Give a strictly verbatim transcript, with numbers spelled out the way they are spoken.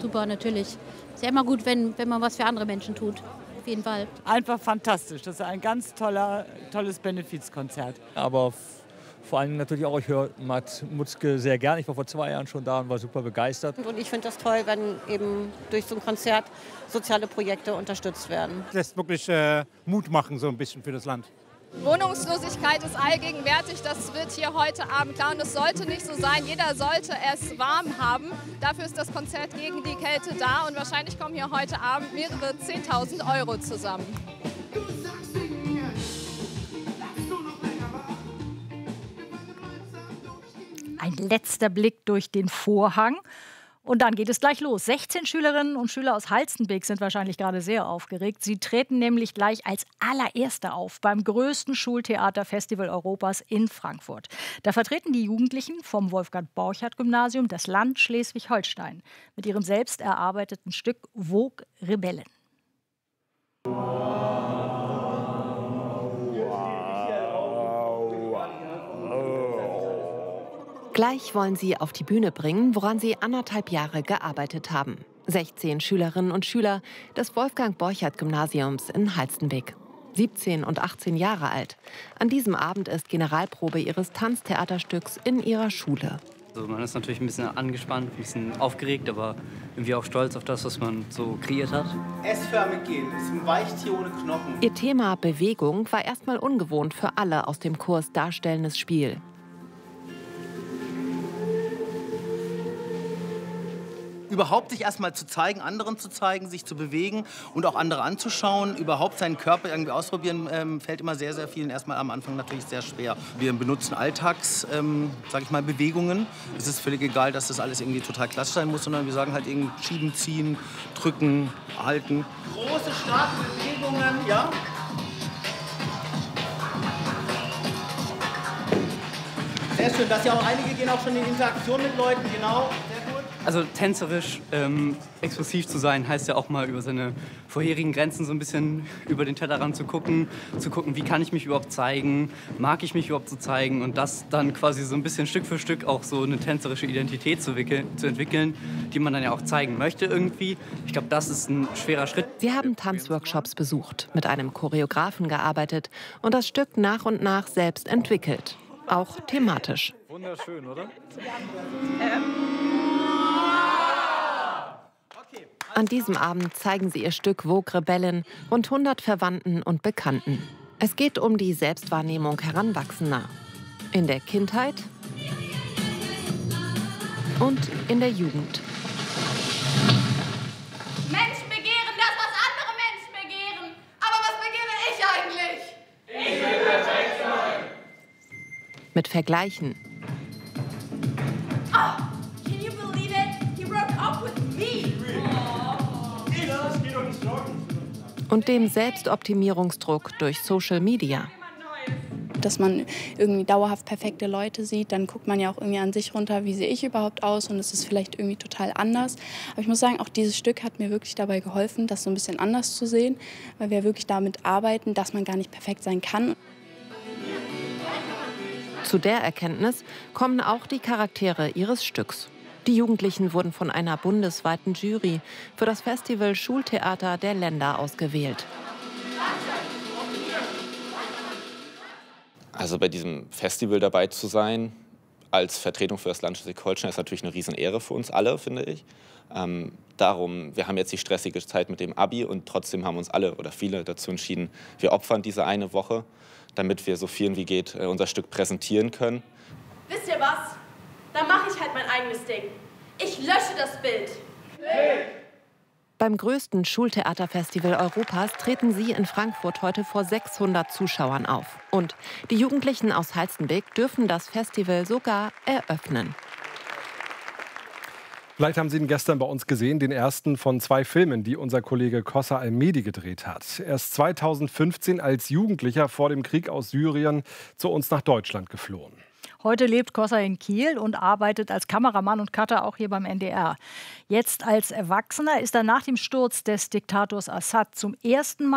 super, natürlich. Ist ja immer gut, wenn, wenn man was für andere Menschen tut. Auf jeden Fall. Einfach fantastisch. Das ist ein ganz toller, tolles Benefizkonzert. Aber vor allem natürlich auch, ich höre Matt Mutzke sehr gern. Ich war vor zwei Jahren schon da und war super begeistert. Und ich finde das toll, wenn eben durch so ein Konzert soziale Projekte unterstützt werden. Das lässt wirklich äh, Mut machen, so ein bisschen für das Land. Wohnungslosigkeit ist allgegenwärtig, das wird hier heute Abend klar und es sollte nicht so sein. Jeder sollte es warm haben. Dafür ist das Konzert gegen die Kälte da und wahrscheinlich kommen hier heute Abend mehrere zehntausend Euro zusammen. Ein letzter Blick durch den Vorhang. Und dann geht es gleich los. sechzehn Schülerinnen und Schüler aus Halstenbek sind wahrscheinlich gerade sehr aufgeregt. Sie treten nämlich gleich als allererste auf beim größten Schultheaterfestival Europas in Frankfurt. Da vertreten die Jugendlichen vom Wolfgang-Borchardt-Gymnasium das Land Schleswig-Holstein mit ihrem selbst erarbeiteten Stück Vogue Rebellen. Gleich wollen sie auf die Bühne bringen, woran sie anderthalb Jahre gearbeitet haben. sechzehn Schülerinnen und Schüler des Wolfgang-Borchardt-Gymnasiums in Halstenbek. siebzehn und achtzehn Jahre alt. An diesem Abend ist Generalprobe ihres Tanztheaterstücks in ihrer Schule. Also man ist natürlich ein bisschen angespannt, ein bisschen aufgeregt, aber irgendwie auch stolz auf das, was man so kreiert hat. S-förmig gehen, ist ein Weichtier ohne Knochen. Ihr Thema Bewegung war erstmal ungewohnt für alle aus dem Kurs Darstellendes Spiel. Überhaupt sich erstmal zu zeigen, anderen zu zeigen, sich zu bewegen und auch andere anzuschauen, überhaupt seinen Körper irgendwie ausprobieren, ähm, fällt immer sehr, sehr vielen erstmal am Anfang natürlich sehr schwer. Wir benutzen Alltags, ähm, sag ich mal, Bewegungen. Es ist völlig egal, dass das alles irgendwie total klassisch sein muss, sondern wir sagen halt irgendwie schieben, ziehen, drücken, halten. Große, starke Bewegungen, ja. Sehr schön, dass ja auch einige gehen auch schon in Interaktion mit Leuten, genau. Also tänzerisch ähm, expressiv zu sein, heißt ja auch mal über seine vorherigen Grenzen so ein bisschen über den Tellerrand zu gucken, zu gucken, wie kann ich mich überhaupt zeigen, mag ich mich überhaupt so zeigen und das dann quasi so ein bisschen Stück für Stück auch so eine tänzerische Identität zu, zu entwickeln, die man dann ja auch zeigen möchte irgendwie. Ich glaube, das ist ein schwerer Schritt. Sie haben Tanzworkshops besucht, mit einem Choreografen gearbeitet und das Stück nach und nach selbst entwickelt, auch thematisch. Wunderschön, oder? Ähm. An diesem Abend zeigen sie ihr Stück Vogue Rebellen rund hundert Verwandten und Bekannten. Es geht um die Selbstwahrnehmung Heranwachsender. In der Kindheit und in der Jugend. Menschen begehren das, was andere Menschen begehren. Aber was begehre ich eigentlich? Ich will perfekt sein. Mit Vergleichen. Oh, can you believe it? He broke up with me. Und dem Selbstoptimierungsdruck durch Social Media. Dass man irgendwie dauerhaft perfekte Leute sieht, dann guckt man ja auch irgendwie an sich runter, wie sehe ich überhaupt aus und es ist vielleicht irgendwie total anders. Aber ich muss sagen, auch dieses Stück hat mir wirklich dabei geholfen, das so ein bisschen anders zu sehen, weil wir wirklich damit arbeiten, dass man gar nicht perfekt sein kann. Zu der Erkenntnis kommen auch die Charaktere ihres Stücks. Die Jugendlichen wurden von einer bundesweiten Jury für das Festival Schultheater der Länder ausgewählt. Also bei diesem Festival dabei zu sein, als Vertretung für das Land Schleswig-Holstein, ist natürlich eine Riesenehre für uns alle, finde ich. Ähm, darum, wir haben jetzt die stressige Zeit mit dem Abi und trotzdem haben uns alle oder viele dazu entschieden, wir opfern diese eine Woche, damit wir so viel wie geht äh, unser Stück präsentieren können. Wisst ihr was? Dann mache ich halt mein eigenes Ding. Ich lösche das Bild. Nee. Beim größten Schultheaterfestival Europas treten sie in Frankfurt heute vor sechshundert Zuschauern auf. Und die Jugendlichen aus Halstenbek dürfen das Festival sogar eröffnen. Vielleicht haben Sie ihn gestern bei uns gesehen, den ersten von zwei Filmen, die unser Kollege Kossa Almedi gedreht hat. Er ist zweitausendfünfzehn als Jugendlicher vor dem Krieg aus Syrien zu uns nach Deutschland geflohen. Heute lebt Kossa in Kiel und arbeitet als Kameramann und Cutter auch hier beim N D R. Jetzt als Erwachsener ist er nach dem Sturz des Diktators Assad zum ersten Mal